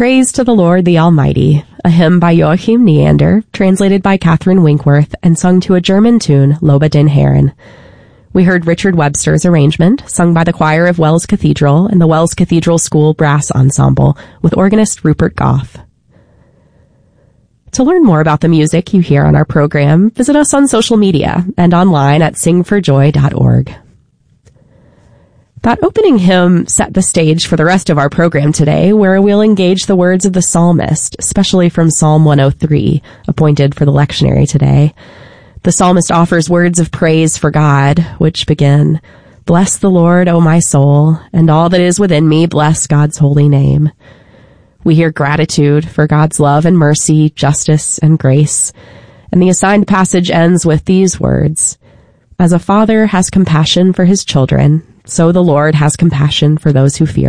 Praise to the Lord the Almighty, a hymn by Joachim Neander, translated by Catherine Winkworth, and sung to a German tune, Lobe den Herren. We heard Richard Webster's arrangement, sung by the choir of Wells Cathedral and the Wells Cathedral School Brass Ensemble, with organist Rupert Goff. To learn more about the music you hear on our program, visit us on social media and online at singforjoy.org. That opening hymn set the stage for the rest of our program today, where we'll engage the words of the psalmist, especially from Psalm 103, appointed for the lectionary today. The psalmist offers words of praise for God, which begin, "Bless the Lord, O my soul, and all that is within me, bless God's holy name." We hear gratitude for God's love and mercy, justice and grace, and the assigned passage ends with these words, "As a father has compassion for his children, so the Lord has compassion for those who fear